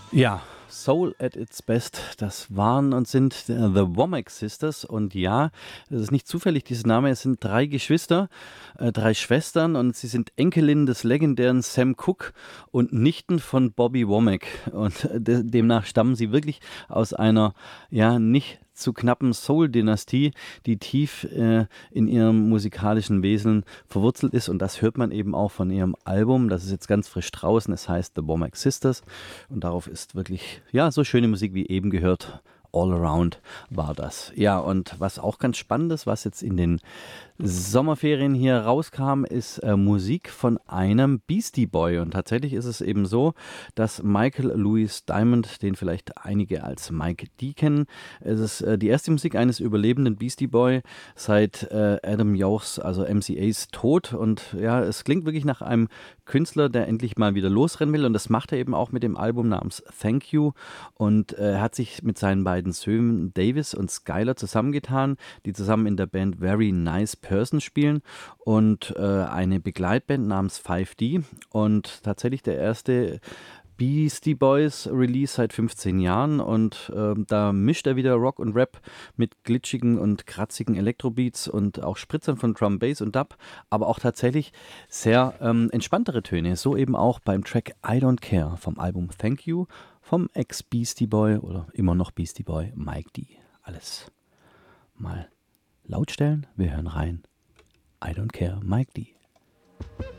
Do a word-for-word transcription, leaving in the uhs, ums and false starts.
Ja, Soul at its best, das waren und sind äh, The Womack Sisters. Und ja, es ist nicht zufällig, dieser Name. Es sind drei Geschwister, äh, drei Schwestern, und sie sind Enkelin des legendären Sam Cooke und Nichten von Bobby Womack. Und äh, de demnach stammen sie wirklich aus einer, ja, nicht zu knappen Soul-Dynastie, die tief äh, in ihrem musikalischen Wesen verwurzelt ist. Und das hört man eben auch von ihrem Album. Das ist jetzt ganz frisch draußen. Es heißt The Womack Sisters. Und darauf ist wirklich, ja, so schöne Musik wie eben gehört. All Around war das. Ja, und was auch ganz spannend ist, was jetzt in den Sommerferien hier rauskam, ist äh, Musik von einem Beastie Boy. Und tatsächlich ist es eben so, dass Michael Louis Diamond, den vielleicht einige als Mike D kennen, es ist äh, die erste Musik eines überlebenden Beastie Boy seit äh, Adam Yauchs, also M C As Tod. Und ja, es klingt wirklich nach einem Künstler, der endlich mal wieder losrennen will. Und das macht er eben auch mit dem Album namens Thank You. Und äh, er hat sich mit seinen beiden Söhnen Davis und Skylar zusammengetan, die zusammen in der Band Very Nice Person spielen, und äh, eine Begleitband namens five D. Und tatsächlich der erste Beastie Boys Release seit fünfzehn Jahren, und äh, da mischt er wieder Rock und Rap mit glitschigen und kratzigen Elektrobeats und auch Spritzern von Drum, Bass und Dub, aber auch tatsächlich sehr ähm, entspanntere Töne, so eben auch beim Track I Don't Care vom Album Thank You vom Ex-Beastie Boy oder immer noch Beastie Boy Mike D. Alles mal laut stellen, wir hören rein. I Don't Care, Mike D.